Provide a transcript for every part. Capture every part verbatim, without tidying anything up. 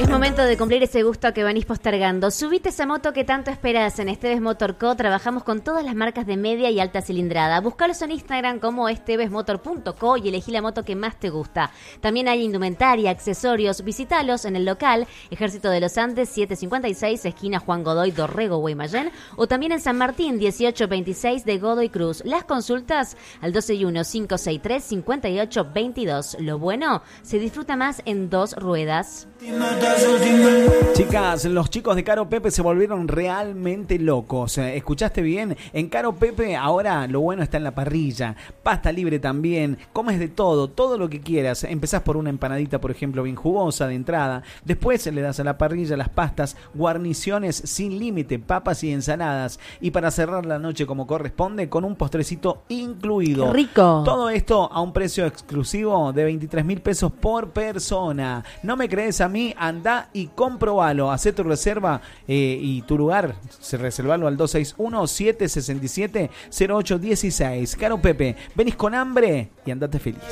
momento de cumplir ese gusto que venís postergando. Subite esa moto que tanto esperás. En Esteves Motor Co. trabajamos con todas las marcas de media y alta cilindrada. Búscalos en Instagram como esteves motor punto co y elegí la moto que más te gusta. También hay indumentaria, accesorios. Visítalos en el local Ejército de los Andes setecientos cincuenta y seis, esquina Juan Godoy, Dorrego, Guaymallén, o también en San Martín dieciocho veintiséis de Godoy Cruz. Las consultas al doce y uno, cinco seis tres, cinco ocho dos dos. Lo bueno, se disfruta más en dos ruedas. Chicas, los chicos de Caro Pepe se volvieron realmente locos. ¿Escuchaste bien? En Caro Pepe ahora lo bueno está en la parrilla. Pasta libre también. Comes de todo, todo lo que quieras. Empezás por una empanadita, por ejemplo, bien jugosa de entrada. Después le das a la parrilla las pastas, guarniciones sin límite, papas y ensaladas. Y para cerrar la noche como corresponde, con un postrecito incluido. ¡Qué rico! Todo esto a un precio exclusivo de veintitrés mil pesos por persona. ¿No me crees a mí? Anda y comprobalo. Hacé tu reserva eh, y tu lugar. Se reservalo al dos seis uno, siete seis siete, cero ocho uno seis. Caro Pepe, venís con hambre y andate feliz.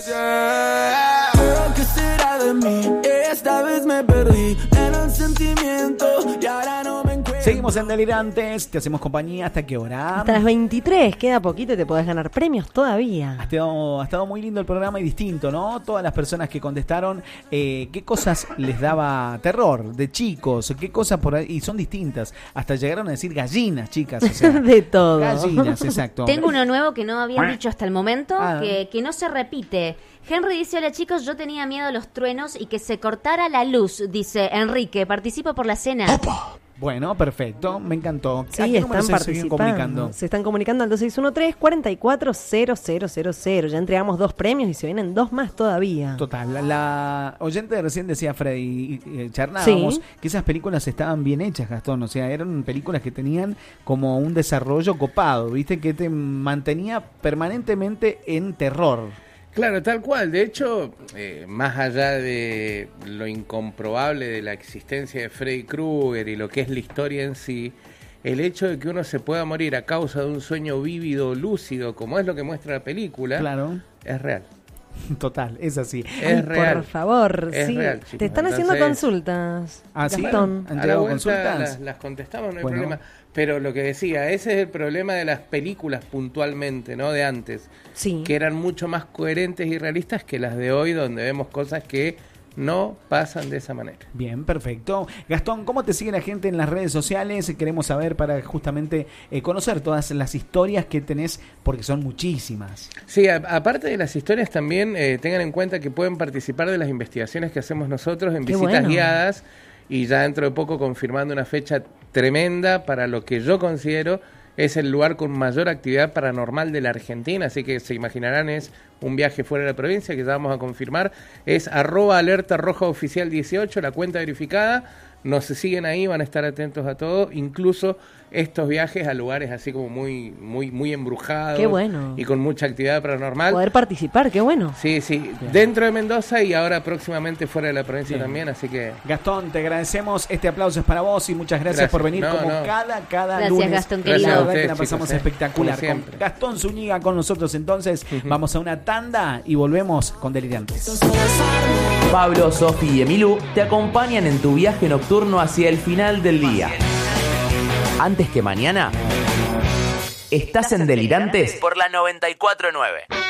¿Qué será de mí? Esta vez me perdí en el sentimiento y ahora no me encuentro. Seguimos en Delirantes, te hacemos compañía hasta qué hora. Hasta las veintitrés, queda poquito y te podés ganar premios todavía. Ha estado, ha estado muy lindo el programa y distinto, ¿no? Todas las personas que contestaron, eh, qué cosas les daba terror de chicos, qué cosas por ahí, y son distintas. Hasta llegaron a decir gallinas, chicas. O sea, de todo. Gallinas, exacto. Tengo uno nuevo que no habían dicho hasta el momento, ah. que, que no se repite. Henry dice, hola chicos, yo tenía miedo a los truenos y que se cortara la luz, dice Enrique, participo por la cena. ¡Opa! Bueno, perfecto, me encantó. Sí, están se participando. Comunicando? Se están comunicando al dos seis uno tres, cuatro cuatro cero cero cero cero. Ya entregamos dos premios y se vienen dos más todavía. Total, la, la oyente de recién decía Freddy, eh, charlábamos sí. que esas películas estaban bien hechas, Gastón, o sea, eran películas que tenían como un desarrollo copado, ¿viste? Que te mantenía permanentemente en terror. Claro, tal cual. De hecho, eh, más allá de lo incomprobable de la existencia de Freddy Krueger y lo que es la historia en sí, el hecho de que uno se pueda morir a causa de un sueño vívido, lúcido, como es lo que muestra la película, claro. es real. Total, es así. Es Ay, real. Por favor, es sí. real, chicos. Te están Entonces, haciendo consultas. Ah, sí. Gastón. ¿Han a la vuelta consultas? Las, las contestamos, no hay bueno. problema. Pero lo que decía, ese es el problema de las películas puntualmente, ¿no? De antes. Sí. Que eran mucho más coherentes y realistas que las de hoy, donde vemos cosas que no pasan de esa manera. Bien, perfecto. Gastón, ¿cómo te sigue la gente en las redes sociales? Queremos saber para justamente eh, conocer todas las historias que tenés, porque son muchísimas. Sí, a, aparte de las historias también, eh, tengan en cuenta que pueden participar de las investigaciones que hacemos nosotros en Qué visitas bueno. guiadas, y ya dentro de poco confirmando una fecha tremenda para lo que yo considero es el lugar con mayor actividad paranormal de la Argentina, así que se imaginarán, es un viaje fuera de la provincia que ya vamos a confirmar. Es arroba alerta roja oficial dieciocho, la cuenta verificada. Nos siguen ahí, van a estar atentos a todo, incluso estos viajes a lugares así como muy muy muy embrujados. Qué bueno. Y con mucha actividad paranormal. Poder participar, qué bueno. Sí, sí, bien. Dentro de Mendoza y ahora próximamente fuera de la provincia bien. también, así que... Gastón, te agradecemos, este aplauso es para vos y muchas gracias, Gracias. por venir No, como no. cada, cada Gracias, lunes. Gastón, Gracias querido. a La verdad ustedes, que la pasamos chicos, eh, espectacular. como siempre. Con Gastón Zúñiga con nosotros entonces, vamos a una tanda y volvemos con Delirantes. Pablo, Sofi y Emilú te acompañan en tu viaje nocturno hacia el final del día. Antes que mañana, estás en Delirantes por la noventa y cuatro punto nueve.